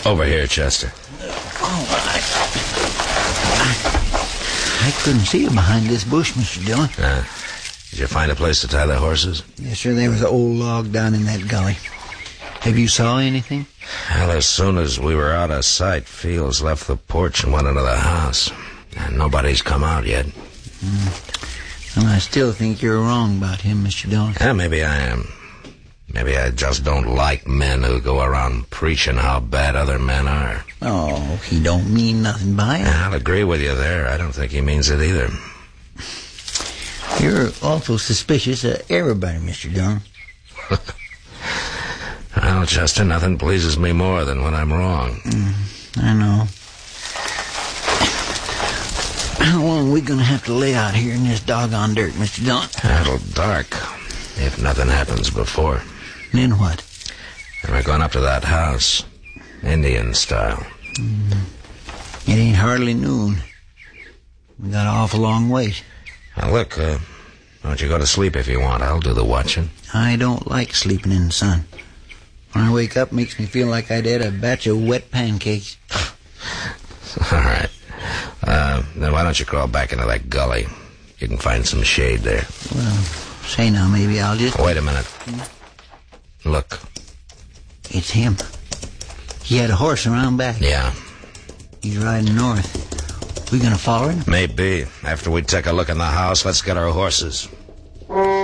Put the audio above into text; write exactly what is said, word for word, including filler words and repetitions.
Over here, Chester. All right. I, I couldn't see you behind this bush, Mister Dillon. Uh, did you find a place to tie the horses? Yes, sir. There was an old log down in that gully. Have you saw anything? Well, as soon as we were out of sight, Fields left the porch and went into the house. And nobody's come out yet. Mm. Well, I still think you're wrong about him, Mister Dillon. Yeah, maybe I am. Maybe I just don't like men who go around preaching how bad other men are. Oh, he don't mean nothing by it. I'll agree with you there. I don't think he means it either. You're awful suspicious of everybody, Mister Dillon. Well, Chester, nothing pleases me more than when I'm wrong. Mm, I know. How long are we going to have to lay out here in this doggone dirt, Mister Dillon? It'll dark, if nothing happens before. Then what? And we're going up to that house, Indian style. Mm. It ain't hardly noon. We got an awful long wait. Now, look, uh, why don't you go to sleep if you want? I'll do the watching. I don't like sleeping in the sun. When I wake up, it makes me feel like I'd had a batch of wet pancakes. All right. Uh, then why don't you crawl back into that gully? You can find some shade there. Well, say now, maybe I'll just... Wait a minute. Hmm? Look. It's him. He had a horse around back. Yeah. He's riding north. We gonna follow him? Maybe. After we take a look in the house, let's get our horses.